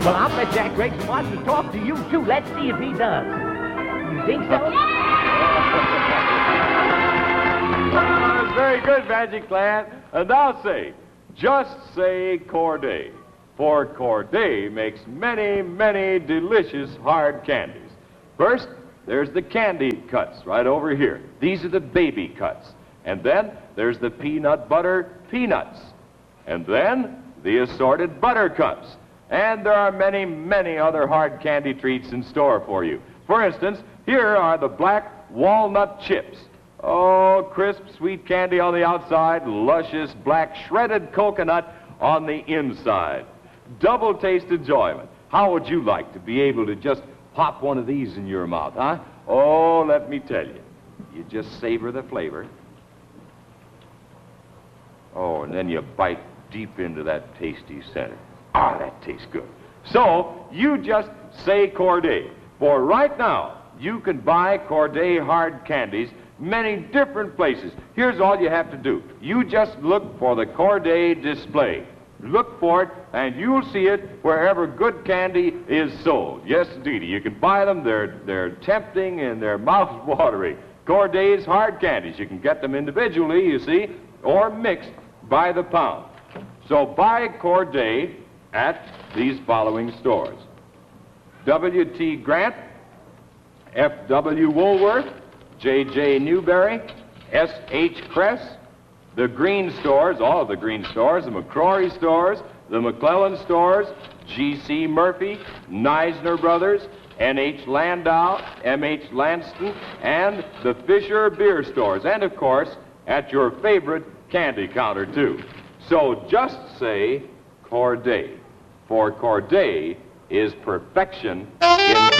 Well, I'll bet Jack Gregson wants to talk to you, too. Let's see if he does. You think so? Very good, Magic Clan. And now just say Corday. For Corday makes many, many delicious hard candies. First, there's the candy cuts right over here. These are the baby cuts. And then there's the peanut butter peanuts. And then the assorted buttercups. And there are many, many other hard candy treats in store for you. For instance, here are the black walnut chips. Oh, crisp, sweet candy on the outside, luscious black shredded coconut on the inside. Double taste enjoyment. How would you like to be able to just pop one of these in your mouth, huh? Oh, let me tell you. You just savor the flavor. Oh, and then you bite deep into that tasty center. Ah, that tastes good. So, you just say Corday. For right now, you can buy Corday hard candies many different places. Here's all you have to do. You just look for the Corday display. Look for it, and you'll see it wherever good candy is sold. Yes, indeed. You can buy them. They're tempting and they're mouth-watering. Corday's hard candies. You can get them individually, you see, or mixed by the pound. So buy Corday at these following stores: W.T. Grant, F.W. Woolworth, J.J. Newberry, S.H. Kress, the Green stores, all of the Green stores, the McCrory stores, the McClellan stores, G.C. Murphy, Neisner Brothers, N.H. Landau, M.H. Lanston, and the Fisher Beer stores, and of course, at your favorite candy counter, too. So just say Corday, for Corday is perfection in